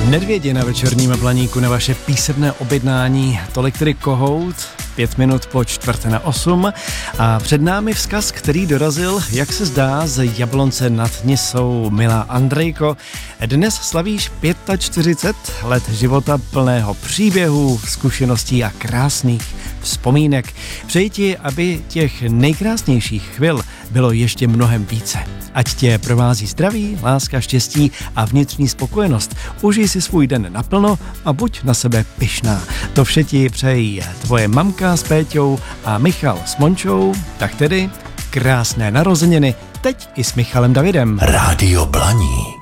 Nedvědi na večerním Blaníku na vaše písemné objednání. Tolik tedy Kohout, 5 minut po 7:45. A před námi vzkaz, který dorazil, jak se zdá, z Jablonce nad Nisou. Milá Andrejko, dnes slavíš 45 let života plného příběhů, zkušeností a krásných vzpomínek. Přeji ti, aby těch nejkrásnějších chvil bylo ještě mnohem více. Ať tě provází zdraví, láska, štěstí a vnitřní spokojenost. Užij si svůj den naplno a buď na sebe pyšná. To vše ti přejí tvoje mamka s Péťou a Michal s Mončou. Tak tedy krásné narozeniny teď i s Michalem Davidem. Rádio Blaník.